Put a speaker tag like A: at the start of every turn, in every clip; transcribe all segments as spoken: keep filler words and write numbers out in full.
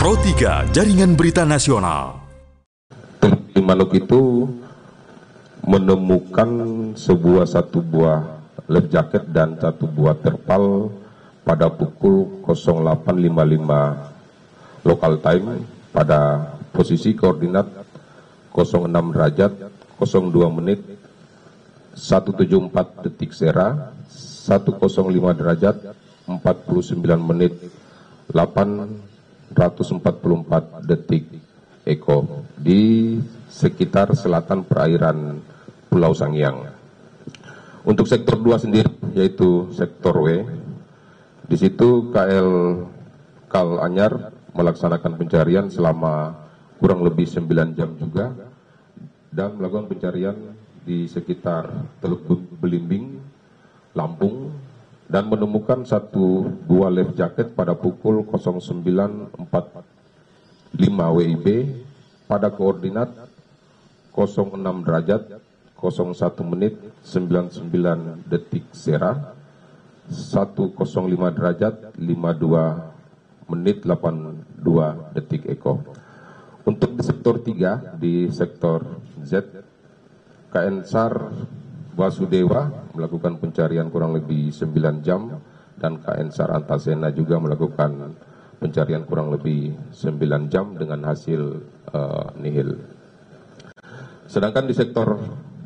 A: Pro tiga, Jaringan Berita Nasional.
B: Tim Manuk itu menemukan sebuah satu buah life jacket dan satu buah terpal pada pukul nol delapan lima puluh lima local time pada posisi koordinat nol enam derajat nol dua menit seratus tujuh puluh empat detik Sera, seratus lima derajat empat puluh sembilan menit delapan ratus empat puluh empat detik Eko di sekitar selatan perairan Pulau Sangiang. Untuk sektor dua sendiri, yaitu sektor W, di situ K L Kal Anyar melaksanakan pencarian selama kurang lebih sembilan jam juga dan melakukan pencarian di sekitar Teluk Belimbing, Lampung, dan menemukan satu buah life jacket pada pukul nol sembilan empat puluh lima W I B pada koordinat nol enam derajat nol satu menit sembilan puluh sembilan detik Sera, seratus lima derajat lima puluh dua menit delapan puluh dua detik Eko. Untuk di sektor tiga, di sektor Z, K N SAR Basudewa melakukan pencarian kurang lebih sembilan jam dan K N SAR Antasena juga melakukan pencarian kurang lebih sembilan jam dengan hasil uh, nihil. Sedangkan di sektor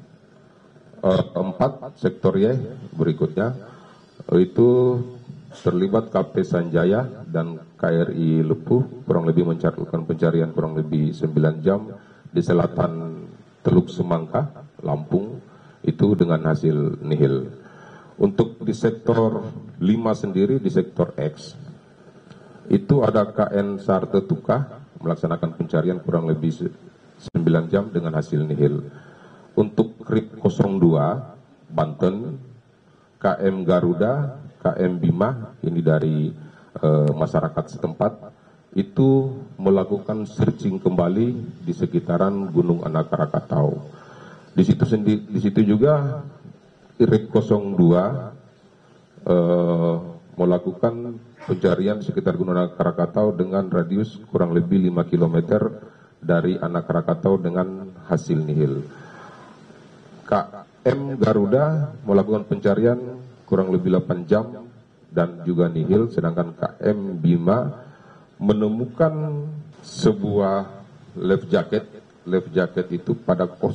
B: uh, empat, sektor Y berikutnya, itu terlibat K P Sanjaya dan K R I Lepuh kurang lebih mencatatkan pencarian kurang lebih sembilan jam di selatan Teluk Semangka, Lampung, itu dengan hasil nihil. Untuk di sektor lima sendiri, di sektor X, itu ada K N SAR Tetuka melaksanakan pencarian kurang lebih sembilan jam dengan hasil nihil. Untuk R I P nol dua Banten, K M Garuda, K M Bima, ini dari uh, masyarakat setempat, itu melakukan searching kembali di sekitaran Gunung Anak Krakatau. Di situ sendiri, di situ juga R I P nol dua uh, melakukan pencarian di sekitar Gunung Anak Krakatau dengan radius kurang lebih lima kilometer dari Anak Krakatau dengan hasil nihil. K M Garuda melakukan pencarian kurang lebih delapan jam dan juga nihil, sedangkan K M Bima menemukan sebuah life jacket. Life jacket itu pada nol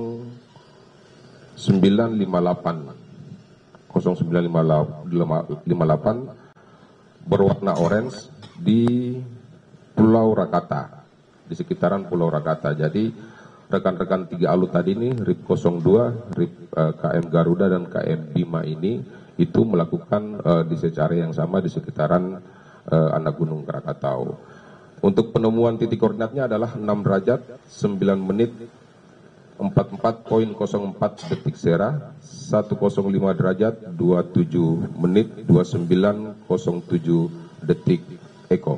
B: sembilan lima delapan nol sembilan lima delapan berwarna orange di Pulau Rakata, di sekitaran Pulau Rakata. Jadi rekan-rekan tiga alut tadi ini, R I P nol dua, R I P uh, K M Garuda dan K M Bima ini itu melakukan uh, di secara yang sama di sekitaran uh, anak Gunung Krakatau. Untuk penemuan titik koordinatnya adalah enam derajat sembilan menit empat puluh empat nol empat detik Sera, seratus lima derajat dua puluh tujuh menit dua puluh sembilan nol tujuh detik Eko.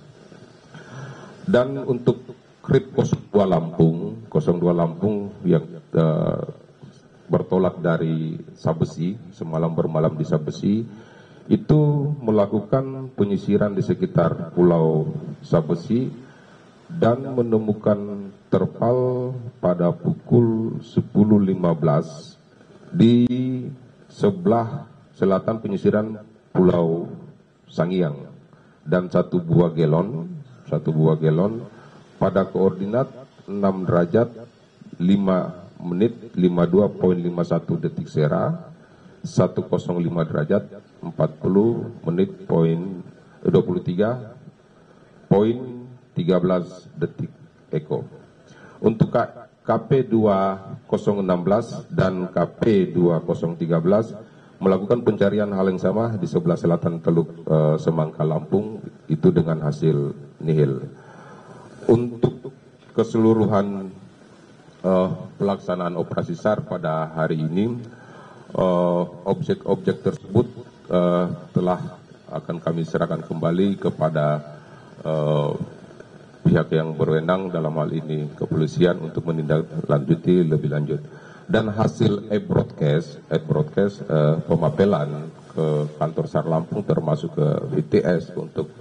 B: Dan untuk R I P nol dua Lampung, nol dua Lampung yang uh, bertolak dari Sabesi, semalam bermalam di Sabesi, itu melakukan penyisiran di sekitar Pulau Sabesi dan menemukan terpal pada pukul sepuluh lima belas di sebelah selatan penyisiran Pulau Sangiang, dan satu buah gelon, satu buah gelon pada koordinat enam derajat lima menit lima puluh dua lima puluh satu detik Sera, seratus lima derajat empat puluh menit poin dua puluh tiga poin tiga belas detik Eko. Untuk K P dua nol satu enam dan K P dua nol tiga melakukan pencarian hal yang sama di sebelah selatan Teluk uh, Semangka, Lampung, itu dengan hasil nihil. Untuk keseluruhan uh, pelaksanaan operasi SAR pada hari ini, objek-objek uh, tersebut uh, telah akan kami serahkan kembali kepada uh, pihak yang berwenang, dalam hal ini kepolisian, untuk menindaklanjuti lebih lanjut. Dan hasil e-broadcast, e-broadcast uh, pemapelan ke kantor SAR Lampung termasuk ke V T S untuk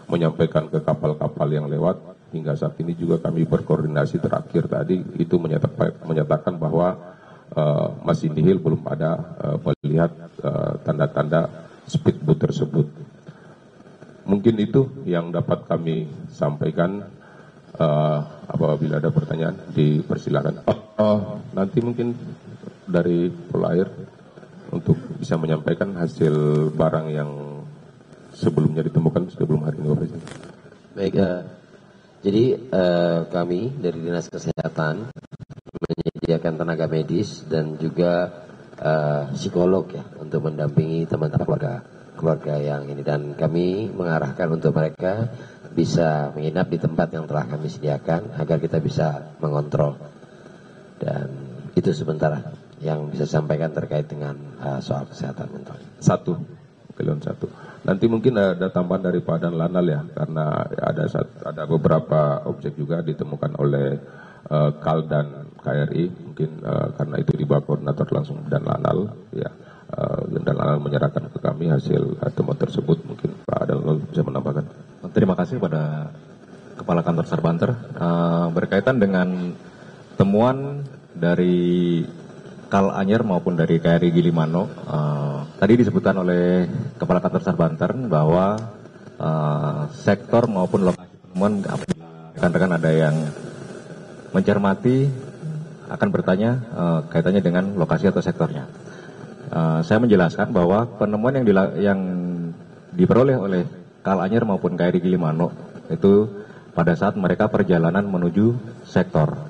B: menyampaikan ke kapal-kapal yang lewat. Hingga saat ini juga kami berkoordinasi terakhir tadi itu menyatakan, menyatakan bahwa uh, masih nihil, belum ada uh, melihat uh, tanda-tanda speedboat tersebut. Mungkin itu yang dapat kami sampaikan. Uh, apabila ada pertanyaan dipersilakan. Oh, oh, nanti mungkin dari Polair untuk bisa menyampaikan hasil barang yang sebelumnya ditemukan sebelum hari ini, Bapak Presiden.
C: Baik, uh, jadi uh, kami dari Dinas Kesehatan menyediakan tenaga medis dan juga uh, psikolog ya untuk mendampingi teman-teman keluarga keluarga yang ini, dan kami mengarahkan untuk mereka bisa menginap di tempat yang telah kami sediakan agar kita bisa mengontrol. Dan itu sementara yang bisa sampaikan terkait dengan uh, soal kesehatan mental.
B: Satu, kelon satu. Nanti mungkin ada tambahan dari Pak Dan Lanal ya, karena ada ada beberapa objek juga ditemukan oleh uh, K A L dan K R I, mungkin uh, karena itu di bawah koordinator langsung Dan Lanal ya. Uh, dan Lanal menyerahkan ke kami hasil uh, temuan tersebut. Mungkin Pak Dan Lanal bisa menambahkan.
D: Terima kasih pada Kepala Kantor Sarbanter. Uh, berkaitan dengan temuan dari K A L Anyer maupun dari K R I Gilimano, uh, tadi disebutkan oleh Kepala Kantor Sarbanter bahwa uh, sektor maupun lokasi penemuan, rekan-rekan ada yang mencermati akan bertanya uh, kaitannya dengan lokasi atau sektornya. Uh, saya menjelaskan bahwa penemuan yang, dila- yang diperoleh oleh K A L Anyer maupun K R I Gilimano itu pada saat mereka perjalanan menuju sektor.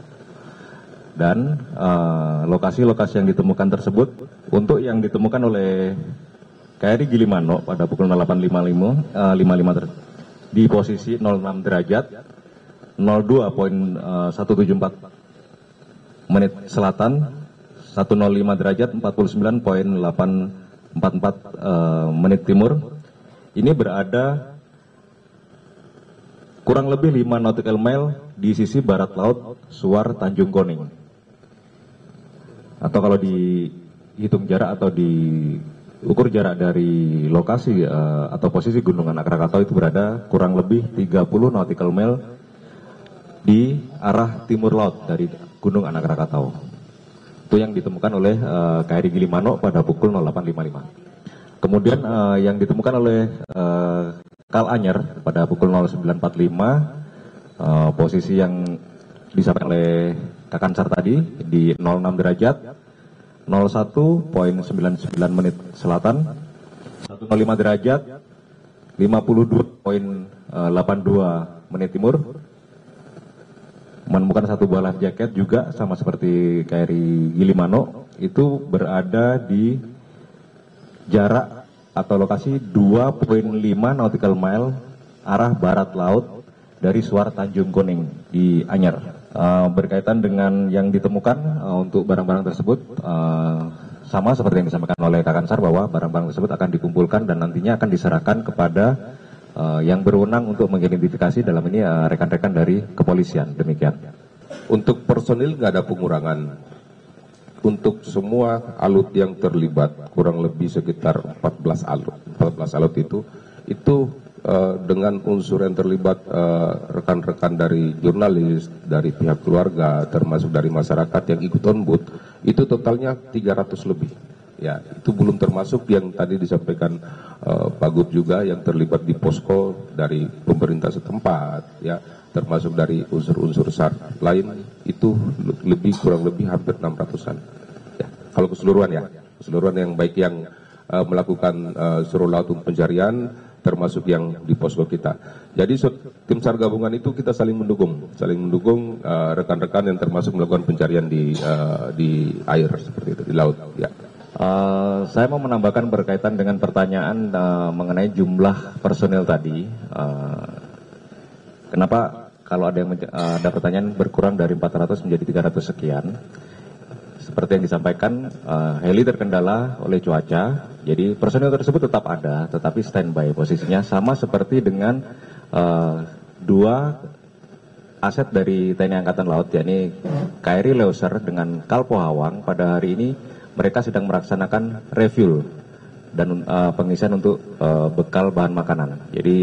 D: Dan uh, lokasi-lokasi yang ditemukan tersebut, untuk yang ditemukan oleh K R I Gilimano pada pukul delapan lima puluh lima, uh, lima puluh lima ter- di posisi nol enam derajat, nol dua koma satu tujuh empat menit selatan, seratus lima derajat, empat puluh sembilan koma delapan empat empat uh, menit timur. Ini berada kurang lebih lima nautical mile di sisi barat laut Suar Tanjung Koning. Atau kalau dihitung jarak atau diukur jarak dari lokasi uh, atau posisi Gunung Anak Krakatau itu berada kurang lebih tiga puluh nautical mile di arah timur laut dari Gunung Anak Krakatau. Itu yang ditemukan oleh uh, K R I Gilimano pada pukul nol delapan lima puluh lima. Kemudian uh, yang ditemukan oleh uh, K A L Anyer pada pukul nol sembilan empat puluh lima, uh, posisi yang disampaikan oleh Kakansar tadi di nol enam derajat, nol satu koma sembilan sembilan menit selatan, seratus lima derajat, lima puluh dua koma delapan dua menit timur. Menemukan satu buah life jacket juga sama seperti K R I Gilimano, itu berada di jarak atau lokasi dua koma lima nautical mile arah barat laut dari Suar Tanjung Koning di Anyer. Uh, berkaitan dengan yang ditemukan uh, untuk barang-barang tersebut, uh, sama seperti yang disampaikan oleh Kak Kansar bahwa barang-barang tersebut akan dikumpulkan dan nantinya akan diserahkan kepada uh, yang berwenang untuk mengidentifikasi, dalam ini uh, rekan-rekan dari kepolisian. Demikian.
B: Untuk personil nggak ada pengurangan. Untuk semua alut yang terlibat, kurang lebih sekitar empat belas alut. empat belas alut itu, itu uh, dengan unsur yang terlibat uh, rekan-rekan dari jurnalis, dari pihak keluarga, termasuk dari masyarakat yang ikut on board, itu totalnya tiga ratus lebih. Ya, itu belum termasuk yang tadi disampaikan uh, Pak Gub juga yang terlibat di posko dari pemerintah setempat, ya, termasuk dari unsur-unsur S A R lain, itu lebih kurang lebih hampir enam ratusan. Ya, kalau keseluruhan ya, keseluruhan yang baik yang uh, melakukan uh, suruh laut untuk pencarian, termasuk yang di posko kita. Jadi tim SAR gabungan itu kita saling mendukung, saling mendukung uh, rekan-rekan yang termasuk melakukan pencarian di uh, di air seperti itu, di laut. Ya.
D: Uh, saya mau menambahkan berkaitan dengan pertanyaan uh, mengenai jumlah personil tadi. Uh, kenapa kalau ada yang uh, ada pertanyaan berkurang dari empat ratus menjadi tiga ratus sekian? Seperti yang disampaikan, uh, heli terkendala oleh cuaca, jadi personil tersebut tetap ada, tetapi standby posisinya sama seperti dengan uh, dua aset dari T N I Angkatan Laut, yakni K R I Leuser dengan Kalpo Hawang. Pada hari ini mereka sedang melaksanakan refuel dan uh, pengisian untuk uh, bekal bahan makanan. Jadi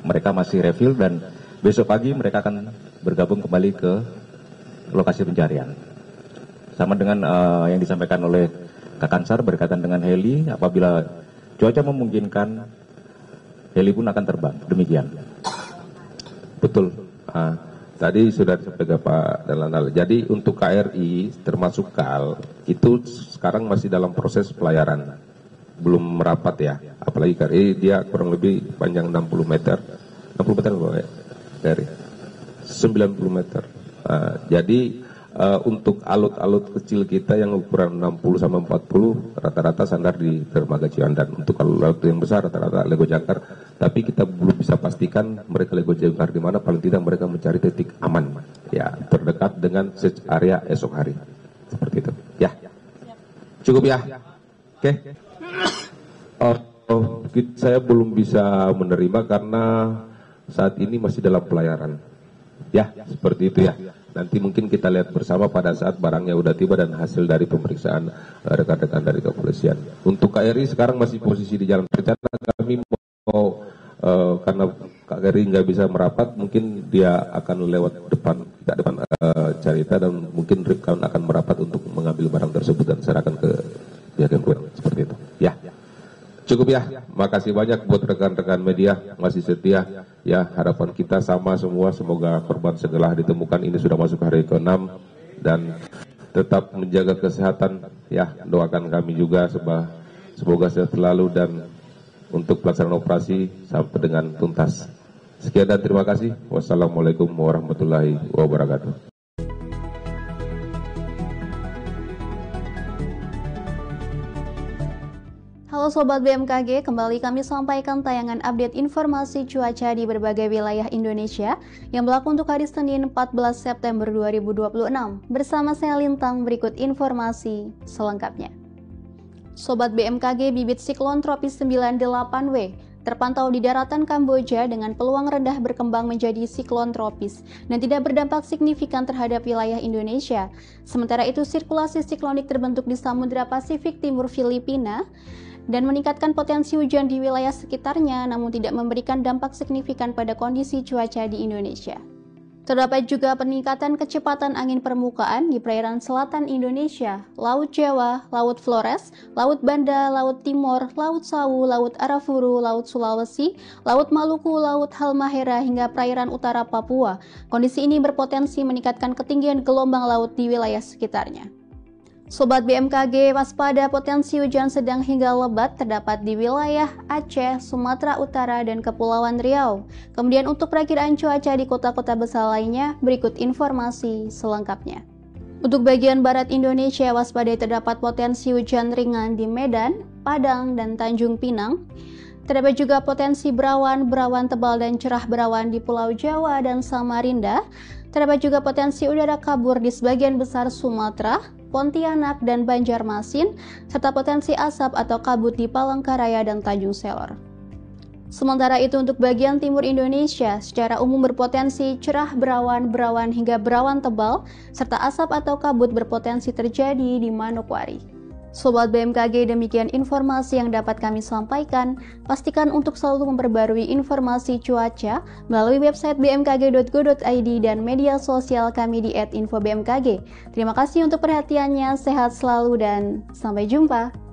D: mereka masih refill dan besok pagi mereka akan bergabung kembali ke lokasi pencarian. Sama dengan uh, yang disampaikan oleh Kak Kansar berkaitan dengan heli, apabila cuaca memungkinkan, heli pun akan terbang. Demikian.
B: Betul. Uh, tadi sudah disampaikan Pak Dalanal. Jadi untuk K R I termasuk K A L itu sekarang masih dalam proses pelayaran, belum merapat ya. Apalagi K R I dia kurang lebih panjang enam puluh meter, enam puluh meter Pak ya? K R I sembilan puluh meter. Uh, jadi uh, untuk alut-alut kecil kita yang ukuran enam puluh sama empat puluh rata-rata sandar di dermaga Ciwandan. Untuk alut yang besar rata-rata Lego Jangkar, tapi kita belum bisa pastikan mereka Lego Jangkar di mana. Paling tidak mereka mencari titik aman ya, terdekat dengan search area esok hari. Seperti itu. Ya. Cukup ya. Oke. Okay. Oh, oh, saya belum bisa menerima karena saat ini masih dalam pelayaran. Ya, seperti itu ya. Nanti mungkin kita lihat bersama pada saat barangnya udah tiba dan hasil dari pemeriksaan rekan-rekan dari kepolisian. Untuk K R I sekarang masih posisi di jalan. Rencana kami mau uh, karena K R I nggak bisa merapat, mungkin dia akan lewat depan, tidak depan uh, Carita, dan mungkin Ripkan akan merapat untuk mengambil barang tersebut dan serahkan ke pihak yang kurang. Seperti itu. Ya. Cukup ya, makasih banyak buat rekan-rekan media masih setia ya. Harapan kita sama semua, semoga korban segera ditemukan. Ini sudah masuk hari keenam dan tetap menjaga kesehatan ya. Doakan kami juga semoga sehat selalu dan untuk pelaksanaan operasi sampai dengan tuntas. Sekian dan terima kasih. Wassalamualaikum warahmatullahi wabarakatuh.
E: Halo Sobat B M K G, kembali kami sampaikan tayangan update informasi cuaca di berbagai wilayah Indonesia yang berlaku untuk hari Senin empat belas September dua ribu dua puluh enam. Bersama saya Lintang, berikut informasi selengkapnya. Sobat B M K G, bibit siklon tropis sembilan puluh delapan W terpantau di daratan Kamboja dengan peluang rendah berkembang menjadi siklon tropis dan tidak berdampak signifikan terhadap wilayah Indonesia. Sementara itu, sirkulasi siklonik terbentuk di Samudra Pasifik Timur Filipina dan meningkatkan potensi hujan di wilayah sekitarnya, namun tidak memberikan dampak signifikan pada kondisi cuaca di Indonesia. Terdapat juga peningkatan kecepatan angin permukaan di perairan selatan Indonesia, Laut Jawa, Laut Flores, Laut Banda, Laut Timor, Laut Sawu, Laut Arafuru, Laut Sulawesi, Laut Maluku, Laut Halmahera, hingga perairan utara Papua. Kondisi ini berpotensi meningkatkan ketinggian gelombang laut di wilayah sekitarnya. Sobat B M K G, waspada potensi hujan sedang hingga lebat terdapat di wilayah Aceh, Sumatera Utara, dan Kepulauan Riau. Kemudian untuk perakiraan cuaca di kota-kota besar lainnya, berikut informasi selengkapnya. Untuk bagian barat Indonesia, waspadai terdapat potensi hujan ringan di Medan, Padang, dan Tanjung Pinang. Terdapat juga potensi berawan, berawan tebal dan cerah berawan di Pulau Jawa dan Samarinda. Terdapat juga potensi udara kabur di sebagian besar Sumatera, Pontianak, dan Banjarmasin, serta potensi asap atau kabut di Palangkaraya dan Tanjung Selor. Sementara itu untuk bagian timur Indonesia, secara umum berpotensi cerah berawan, berawan hingga berawan tebal, serta asap atau kabut berpotensi terjadi di Manokwari. Sobat B M K G, demikian informasi yang dapat kami sampaikan. Pastikan untuk selalu memperbarui informasi cuaca melalui website b m k g dot go dot i d dan media sosial kami di et info b m k g. Terima kasih untuk perhatiannya, sehat selalu dan sampai jumpa.